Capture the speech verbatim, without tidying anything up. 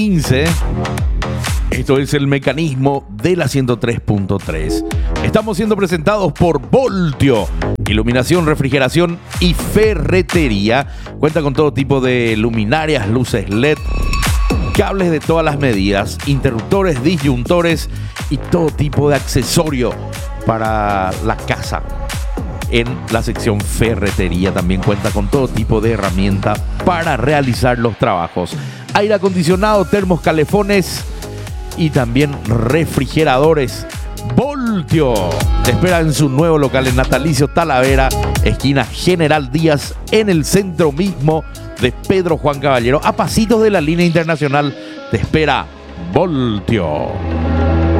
quince. Esto es el mecanismo de la ciento tres punto tres. Estamos siendo presentados por Voltio. Iluminación, refrigeración y ferretería. Cuenta con todo tipo de luminarias, luces L E D, cables de todas las medidas, interruptores, disyuntores y todo tipo de accesorio para la casa. En la sección ferretería también cuenta con todo tipo de herramientas para realizar los trabajos. Aire acondicionado, termos, calefones y también refrigeradores. Voltio te espera en su nuevo local en Natalicio Talavera, esquina General Díaz, en el centro mismo de Pedro Juan Caballero, a pasitos de la línea internacional. Te espera Voltio.